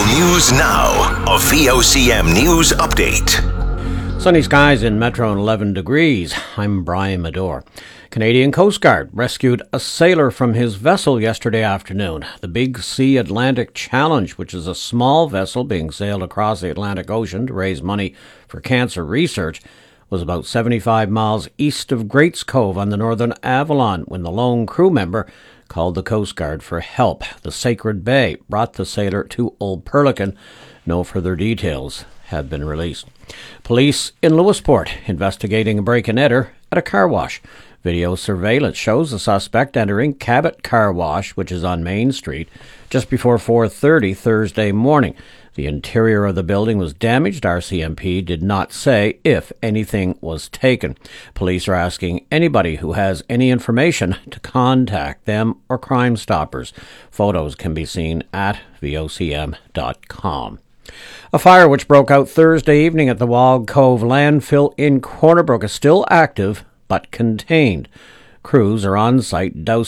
Local news now. A VOCM news update. Sunny skies in Metro and 11 degrees. I'm Brian Medore. Canadian Coast Guard rescued a sailor from his vessel yesterday afternoon. The Big Sea Atlantic Challenge, which is a small vessel being sailed across the Atlantic Ocean to raise money for cancer research, was about 75 miles east of Greats Cove on the Northern Avalon when the lone crew member called the Coast Guard for help. The Sacred Bay brought the sailor to Old Perlican. No further details have been released. Police in Lewisport investigating a break-and-enter at a car wash. Video surveillance shows the suspect entering Cabot Car Wash, which is on Main Street, just before 4:30 Thursday morning. The interior of the building was damaged. RCMP did not say if anything was taken. Police are asking anybody who has any information to contact them or Crime Stoppers. Photos can be seen at vocm.com. A fire which broke out Thursday evening at the Wild Cove landfill in Corner Brook is still active but contained. Crews are on site dousing